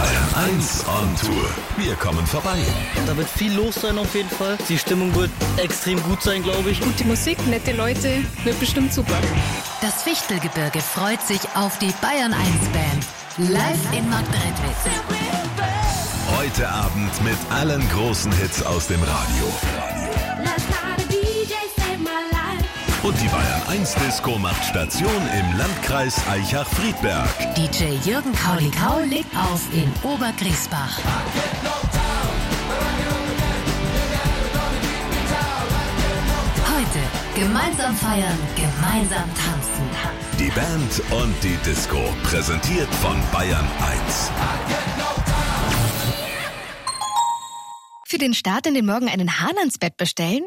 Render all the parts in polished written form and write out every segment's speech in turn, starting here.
Bayern 1 on Tour. Wir kommen vorbei. Da wird viel los sein auf jeden Fall. Die Stimmung wird extrem gut sein, glaube ich. Gute Musik, nette Leute, wird bestimmt super. Das Fichtelgebirge freut sich auf die Bayern 1 Band. Live in Marktredwitz. Heute Abend mit allen großen Hits aus dem Radio. Und die Bayern 1 Disco macht Station im Landkreis Aichach-Friedberg. DJ Jürgen Kaulikau legt auf in Obergriesbach. Heute gemeinsam feiern, gemeinsam tanzen. Die Band und die Disco, präsentiert von Bayern 1. Für den Start in den Morgen einen Hahn ans Bett bestellen?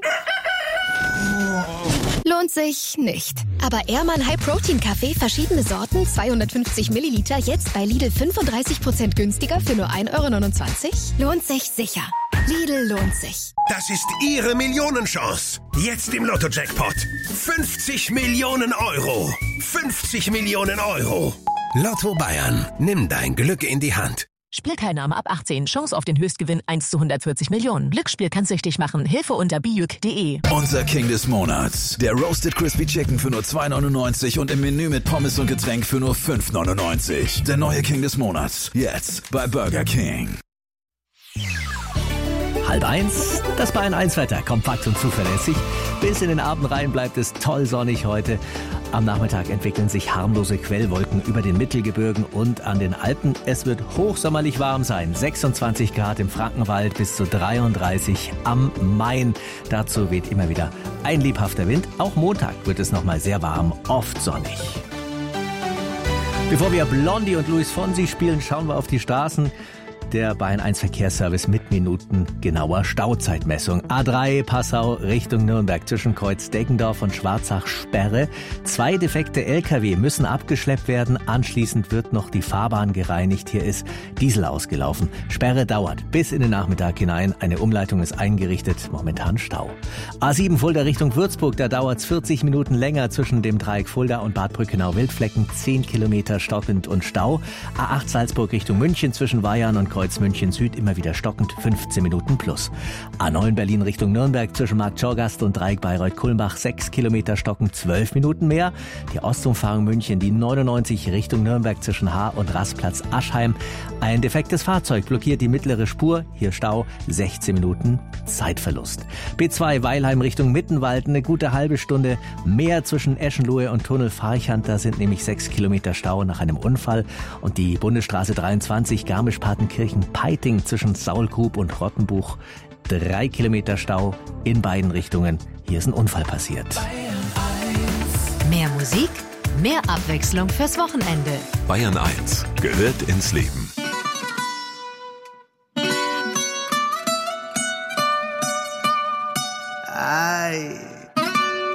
Lohnt sich nicht. Aber Ehrmann High Protein Kaffee, verschiedene Sorten, 250 Milliliter, jetzt bei Lidl 35% günstiger für nur 1,29 €? Lohnt sich sicher. Lidl lohnt sich. Das ist Ihre Millionenchance. Jetzt im Lotto-Jackpot. 50 Millionen Euro. 50 Millionen Euro. Lotto Bayern. Nimm dein Glück in die Hand. Spielteilnahme ab 18. Chance auf den Höchstgewinn 1 zu 140 Millionen. Glücksspiel kann süchtig machen. Hilfe unter biuk.de. Unser King des Monats. Der Roasted Crispy Chicken für nur 2,99 und im Menü mit Pommes und Getränk für nur 5,99. Der neue King des Monats. Jetzt bei Burger King. 12:30, das Bayern 1 Wetter, kompakt und zuverlässig. Bis in den Abend rein bleibt es toll sonnig heute. Am Nachmittag entwickeln sich harmlose Quellwolken über den Mittelgebirgen und an den Alpen. Es wird hochsommerlich warm sein. 26 Grad im Frankenwald bis zu 33 am Main. Dazu weht immer wieder ein lebhafter Wind. Auch Montag wird es nochmal sehr warm, oft sonnig. Bevor wir Blondie und Luis Fonsi spielen, schauen wir auf die Straßen. Der Bayern 1 Verkehrsservice mit minutengenauer Stauzeitmessung. A3 Passau Richtung Nürnberg zwischen Kreuz-Deggendorf und Schwarzach Sperre. 2 defekte Lkw müssen abgeschleppt werden. Anschließend wird noch die Fahrbahn gereinigt. Hier ist Diesel ausgelaufen. Sperre dauert bis in den Nachmittag hinein. Eine Umleitung ist eingerichtet. Momentan Stau. A7 Fulda Richtung Würzburg. Da dauert es 40 Minuten länger zwischen dem Dreieck Fulda und Bad Brückenau-Wildflecken. 10 Kilometer stockend und Stau. A8 Salzburg Richtung München zwischen Weyarn und Kreuz München Süd immer wieder stockend, 15 Minuten plus. A9 Berlin Richtung Nürnberg zwischen Markt Schorgast und Dreieck Bayreuth-Kulmbach 6 Kilometer stockend, 12 Minuten mehr. Die Ostumfahrung München, die 99 Richtung Nürnberg zwischen Haar und Rastplatz Aschheim. Ein defektes Fahrzeug blockiert die mittlere Spur, hier Stau, 16 Minuten Zeitverlust. B2 Weilheim Richtung Mittenwald, eine gute halbe Stunde mehr zwischen Eschenlohe und Tunnel Farchant, da sind nämlich 6 Kilometer Stau nach einem Unfall. Und die Bundesstraße 23 Garmisch-Partenkirchen Peiting zwischen Saulgrub und Rottenbuch. 3 Kilometer Stau in beiden Richtungen. Hier ist ein Unfall passiert. Mehr Musik, mehr Abwechslung fürs Wochenende. Bayern 1 gehört ins Leben. Ay.